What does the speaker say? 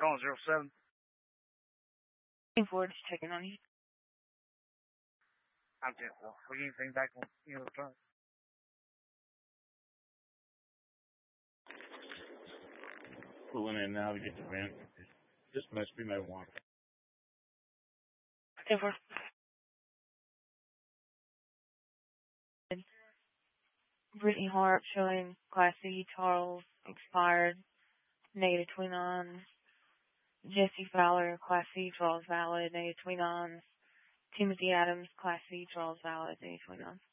Calling 07. Looking forward to checking on you. I'm 10-4. We get anything back on the front? Pulling in now to get the vent. This must be no one. 10-4. Brittany Hart showing Class C, Charles expired, -29. Jesse Fowler, Class C, Charles valid, -29. Timothy Adams, Class C, Charles valid, -29.